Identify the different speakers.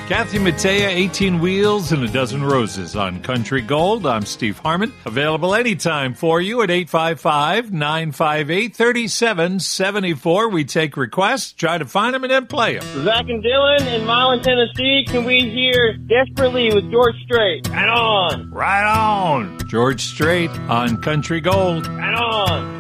Speaker 1: Kathy Mattea, 18 Wheels and a Dozen Roses on Country Gold. I'm Steve Harmon. Available anytime for you at 855-958-3774. We take requests, try to find them, and then play them.
Speaker 2: Zach and Dylan in Milan, Tennessee. Can we hear Desperately with George Strait? Right on.
Speaker 1: Right on. George Strait on Country Gold.
Speaker 2: Right on.